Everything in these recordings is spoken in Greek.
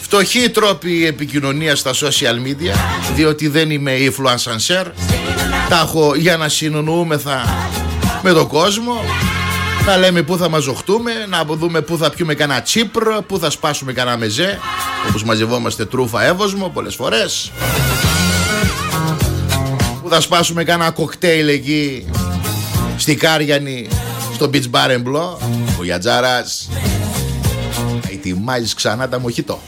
φτωχοί τρόποι επικοινωνίας στα social media, διότι δεν είμαι influencer. Τα έχω για να συνεννοούμεθα με τον κόσμο, να λέμε πού θα μαζοχτούμε, να δούμε πού θα πιούμε κανένα τσίπρ, πού θα σπάσουμε κανένα μεζέ, όπως μαζευόμαστε τρούφα Εύωσμο πολλές φορές, πού θα σπάσουμε κανένα κοκτέιλ εκεί στη Κάριανη, στο Beach Bar and Blow. Ο Γιατζάρας ετοιμάζεις ξανά τα μοχιτό.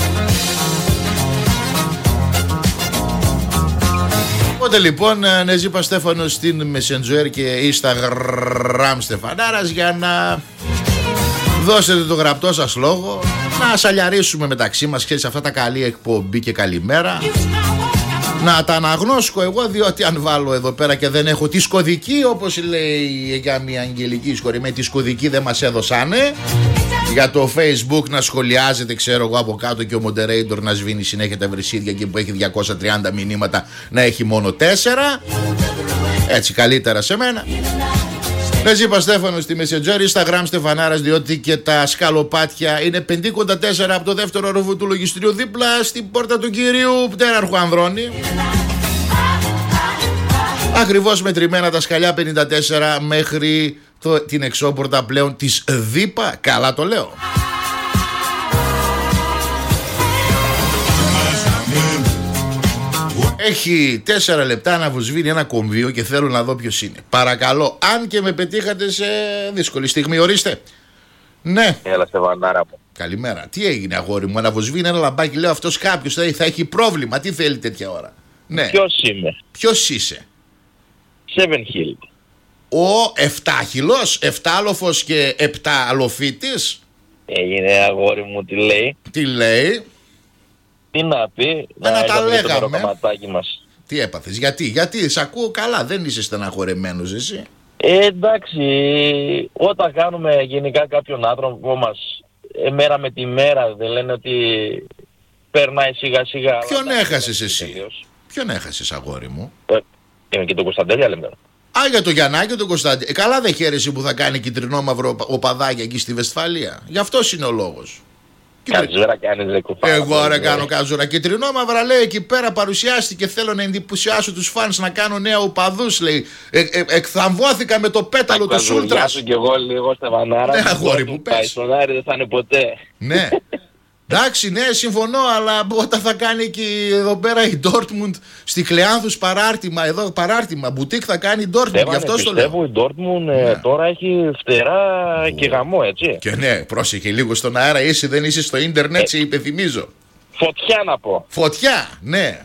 Οπότε λοιπόν Νεζίπα Στέφανος στην Messenger και Instagram Στεφανάρας, για να δώσετε το γραπτό σας λόγο, να σαλιαρίσουμε μεταξύ μας, ξέρεις, αυτά τα καλή εκπομπή και καλημέρα, να τα αναγνώσκω εγώ, διότι αν βάλω εδώ πέρα και δεν έχω τη σκοδική, όπως λέει για μια αγγελική σχολημένη, τη σκοδική δεν μας έδωσανε, για το Facebook να σχολιάζεται, ξέρω εγώ, από κάτω, και ο moderator να σβήνει συνέχεια τα βρυσίδια και που έχει 230 μηνύματα να έχει μόνο 4. Έτσι καλύτερα σε μένα. Νεζίπα Στέφανος στη Messenger, Instagram Στεφανάρας, διότι και τα σκαλοπάτια είναι 54 από το δεύτερο ρόβο του λογιστρίου, δίπλα στην πόρτα του κυρίου Πτέραρχου Ανδρώνη. Ακριβώς μετρημένα τα σκαλιά 54 μέχρι την εξώπορτα πλέον της ΔΥΠΑ. Καλά το λέω. Έχει 4 λεπτά να βουσβήνει ένα κομβίο και θέλω να δω ποιος είναι. Παρακαλώ, αν και με πετύχατε σε δύσκολη στιγμή, ορίστε. Ναι. Έλα, Στεφανάρα μου. Καλημέρα. Τι έγινε, αγόρι μου? Αναβοσβήνει ένα λαμπάκι, λέω, αυτός κάποιος θα έχει πρόβλημα. Τι θέλει τέτοια ώρα? Ναι. Ποιος είμαι? Ποιος είσαι? Seven Hill. Ο εφτάχυλος, εφτάλοφος και επταλοφίτης. Έγινε, αγόρι μου, τι λέει? Τι λέει? Τι να πει? Να τα λέγαμε. Το κομματάκι μας. Τι έπαθες? Γιατί σ' ακούω καλά, δεν είσαι στεναχωρεμένος εσύ? Εντάξει, όταν κάνουμε γενικά κάποιον άνθρωπο μας μέρα με τη μέρα, δεν λένε ότι περνάει σιγά σιγά. Ποιον έχασες εσύ? Ποιον έχασες, αγόρι μου? Είμαι και τον Κωνσταντέλια, λέμε. Α, για το Γιαννάκη και τον Κωνσταντέλια. Καλά δεν χαίρεσαι που θα κάνει κυτρινό μαύρο οπαδάκι εκεί στη Βεσφαλία. Γι' αυτό είναι ο λόγος. Καζούρα κάνεις, ρε κουφάρα. Εγώ ρε κάνω καζούρα. Κυτρινό μαύρα, λέει, εκεί πέρα παρουσιάστηκε. Θέλω να εντυπωσιάσω τους φανς, να κάνω νέα οπαδούς, λέει. Εκθαμβώθηκα με το πέταλο του Σούλτρα. Σου κι εγώ λίγο, Στεφανάρα. Ναι, αγόρι μου, πες. Παϊσονάρι δεν θα είναι ποτέ. Ναι. Εντάξει, ναι, συμφωνώ, αλλά όταν θα κάνει και εδώ πέρα η Dortmund στη Κλεάνθους παράρτημα, εδώ παράρτημα, μπουτίκ θα κάνει η Dortmund, γι' αυτό το λέω. Πιστεύω η Dortmund τώρα έχει φτερά και γαμό, έτσι. Και ναι, πρόσεχε λίγο στον αέρα, δεν είσαι στο ίντερνετ, σε υπενθυμίζω. Φωτιά να πω. Φωτιά, ναι.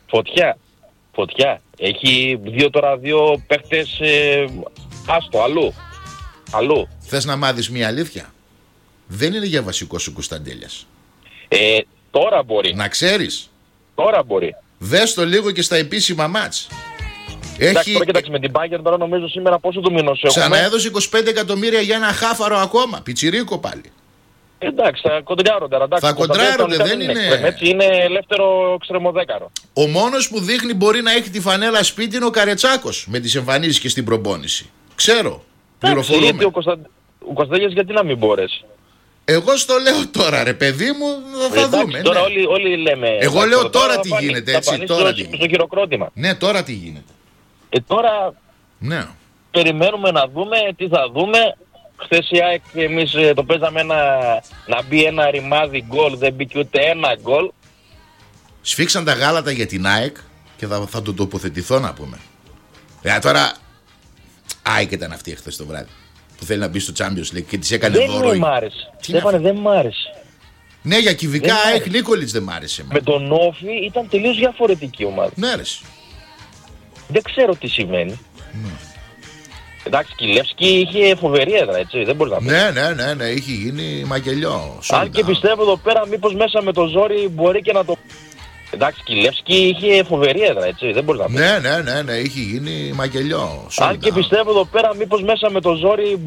Φωτιά. Έχει δύο παίχτες, άστο, αλλού. Θες να μάθεις μια αλήθεια? Δεν είναι για βασικό σου Κωνσταντέλιας. Τώρα μπορεί. Να ξέρεις. Τώρα μπορεί. Δες το λίγο και στα επίσημα μάτς. Εντάξει, τώρα κοίταξε με την Bayern τώρα, νομίζω σήμερα πόσο του μήνος έχουμε. Ξαναέδωσε 25 εκατομμύρια για ένα χάφαρο ακόμα. Πιτσιρίκο πάλι. Εντάξει, θα κοντράρονται. Θα κοντράρονται, δεν είναι. Έτσι είναι ελεύθερο ξερεμοδέκαρο. Ο μόνος που δείχνει μπορεί να έχει τη φανέλα σπίτι είναι ο Καρετσάκος με τις εμφανίσεις και στην προπόνηση. Ξέρω. Πληροφορούμε. Γιατί ο Κωνσταντέλιας γιατί να μην μπορέσει? Εγώ στο λέω τώρα, ρε παιδί μου, θα δούμε. Τώρα ναι. όλοι λέμε. Εγώ λέω τώρα τι γίνεται, έτσι. Τώρα τι γίνεται. Στο χειροκρότημα. Ναι, τώρα τι γίνεται. Τώρα ναι. Περιμένουμε να δούμε τι θα δούμε. Χθες η ΑΕΚ εμείς το παίζαμε να μπει ένα ρημάδι γκολ, δεν μπήκε ούτε ένα γκολ. Σφίξαν τα γάλατα για την ΑΕΚ και θα το τοποθετηθώ να πούμε. Τώρα ΑΕΚ ήταν αυτή χθες το βράδυ που θέλει να μπει στο Champions League και της έκανε δώρο. Δεν μ' άρεσε. Δεν μ' άρεσε. Ναι, για κυβικά ΑΕΚ Νίκολιτς δεν μ' άρεσε. Με τον Όφη ήταν τελείως διαφορετική ομάδα. Ναι, άρεσε. Δεν ξέρω τι σημαίνει. Ναι. Εντάξει, και η Λεύσκη είχε φοβερή έδρα, έτσι, δεν μπορείς να πεις. Ναι, είχε γίνει μαγελιό. Αν και πιστεύω εδώ πέρα μήπως μέσα με το ζόρι μπορεί και να το... Εντάξει, και η Λεύσκη είχε φοβερή έδρα, έτσι, δεν μπορείς να πεις. Ναι, είχε γίνει μαγελιό. Αν και πιστεύω εδώ πέρα μήπως μέσα με το ζόρι